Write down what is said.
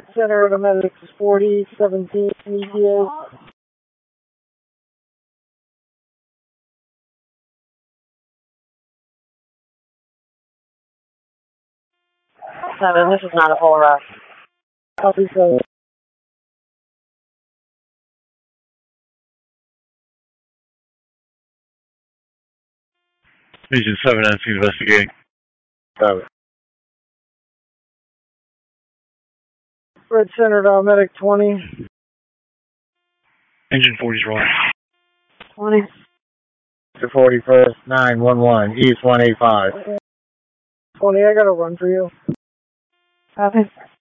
Center of the Medics 4017 ETA. This is not a full rush. Copy, so. Agent 7 NC investigating. Copy. Red Center to Medic 20. Engine 40's rolling. 20. To 41st, 911, East 185. 20, I got a run for you. Copy.